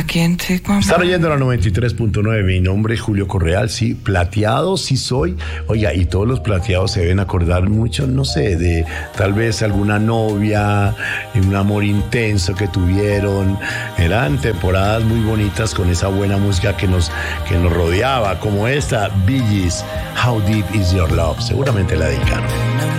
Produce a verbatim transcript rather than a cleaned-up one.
I can't take my Están oyendo la noventa y tres punto nueve. Mi nombre es Julio Correal. Sí, plateado sí soy. Oiga, y todos los plateados se deben acordar mucho, no sé, de tal vez alguna novia, un amor intenso que tuvieron. Eran temporadas muy bonitas con esa buena música que nos, que nos rodeaba, como esta, Bee Gees, How Deep Is Your Love. Seguramente la dedicaron.